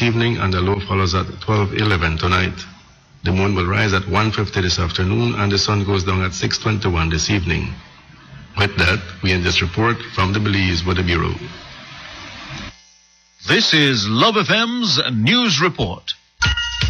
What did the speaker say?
this evening, and the low follows at 12:11 tonight. The moon will rise at 1:50 this afternoon, and the sun goes down at 6:21 this evening. With that, we end this report from the Belize Weather Bureau. This is Love FM's News Report.